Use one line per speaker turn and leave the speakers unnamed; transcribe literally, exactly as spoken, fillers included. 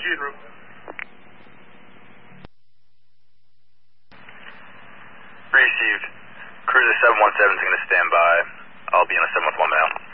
en route.
Received. Cruiser seven one seven is going to stand by. I'll be on a seven one one now.